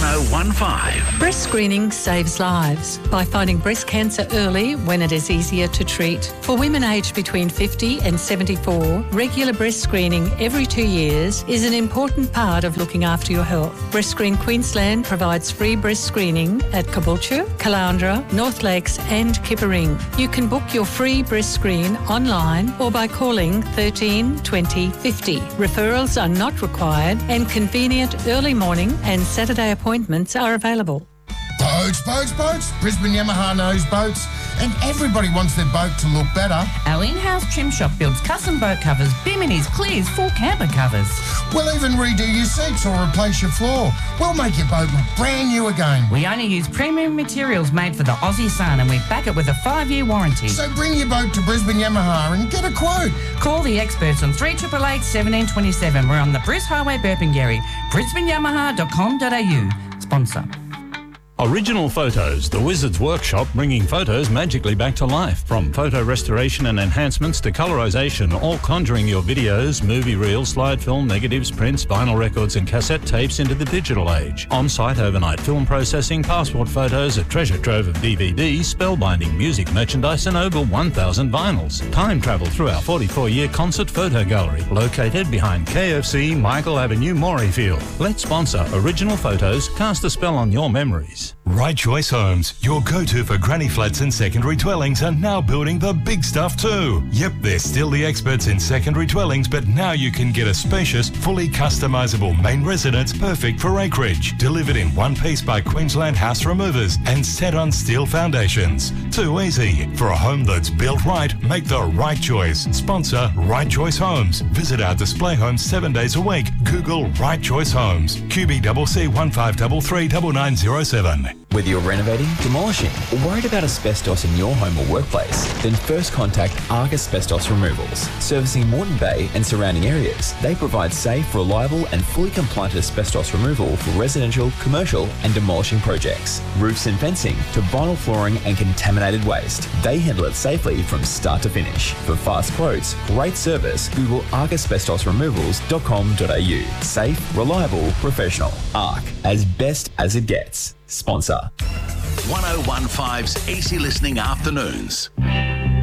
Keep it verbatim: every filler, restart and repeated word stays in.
oh one five. Breast screening saves lives by finding breast cancer early when it is easier to treat. For women aged between fifty and seventy-four, regular breast screening every two years is an important part of looking after your health. Breast Screen Queensland provides free breast screening at Caboolture, Caloundra, North Lakes and Kippering. You can book your free breast screen online or by calling thirteen twenty fifty. Referrals are not required and convenient early morning and Saturday appointments are available. Boats, boats, boats. Brisbane Yamaha knows boats, and everybody wants their boat to look better. Our in-house trim shop builds custom boat covers, biminis, clears, full camper covers. We'll even redo your seats or replace your floor. We'll make your boat look brand new again. We only use premium materials made for the Aussie sun, and we back it with a five-year warranty. So bring your boat to Brisbane Yamaha and get a quote. Call the experts on three eight eight eight, one seven two seven. We're on the Bruce Highway, Burpengary. brisbane yamaha dot com dot a u. Sponsor. Original Photos, the Wizard's Workshop, bringing photos magically back to life. From photo restoration and enhancements to colorization, all conjuring your videos, movie reels, slide film, negatives, prints, vinyl records and cassette tapes into the digital age. On-site overnight film processing, passport photos, a treasure trove of D V Ds, spellbinding music merchandise and over one thousand vinyls. Time travel through our forty-four-year concert photo gallery, located behind K F C, Michael Avenue, Morayfield. Let's sponsor Original Photos, cast a spell on your memories. Right Choice Homes, your go-to for granny flats and secondary dwellings, are now building the big stuff too. Yep, they're still the experts in secondary dwellings, but now you can get a spacious, fully customisable main residence perfect for acreage, delivered in one piece by Queensland House Removers and set on steel foundations. Too easy. For a home that's built right, make the right choice. Sponsor Right Choice Homes. Visit our display homes seven days a week. Google Right Choice Homes. Q B C C one five three three nine nine zero seven. Whether you're renovating, demolishing, or worried about asbestos in your home or workplace, then first contact Arc Asbestos Removals. Servicing Moreton Bay and surrounding areas, they provide safe, reliable and fully compliant asbestos removal for residential, commercial and demolishing projects. Roofs and fencing to vinyl flooring and contaminated waste. They handle it safely from start to finish. For fast quotes, great service, Google arc asbestos removals dot com dot a u. Safe, reliable, professional. Arc, as best as it gets. Sponsor. one oh one five's Easy Listening Afternoons.